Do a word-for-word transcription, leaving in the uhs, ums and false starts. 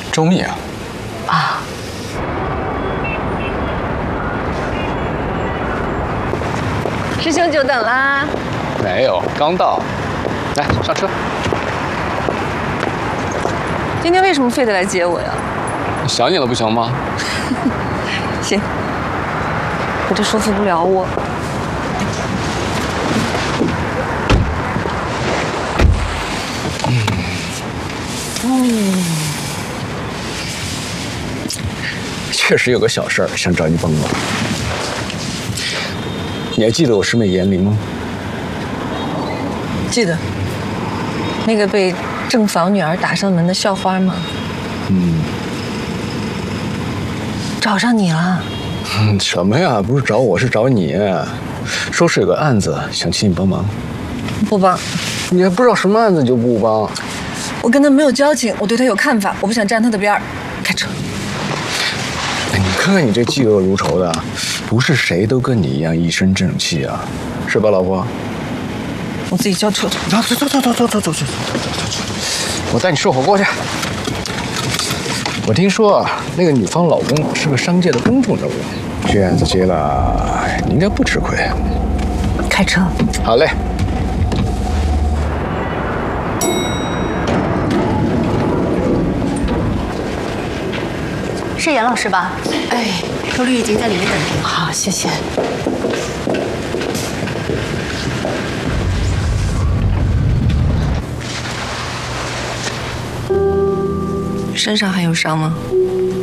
周密啊。 啊。师兄久等啦。 没有，刚到。来，上车。 今天为什么非得来接我呀？ 想你了不行吗？ 行，可这说服不了我。 嗯，确实有个小事儿想找你帮忙。你还记得我师妹严玲吗？ 记得。那个被正房女儿打上门的校花吗？ 嗯。 找上你了？ 嗯，什么呀？不是找我，是找你。说是有个案子，想请你帮忙。 不帮。 你还不知道什么案子，你就不帮？ 我跟他没有交情，我对他有看法，我不想沾他的边儿。开车。 哎，你看看你这嫉恶如仇的，不是谁都跟你一样一身正气啊，是吧，老婆？ 我自己叫车。 走走走走走走走走走走，我带你吃火锅去。我听说啊，那个女方老公是个商界的公众人物，这案子接了，你应该不吃亏。 开车。 好嘞。 是严老师吧？哎，周律已经在里面等着。 好，谢谢。身上还有伤吗？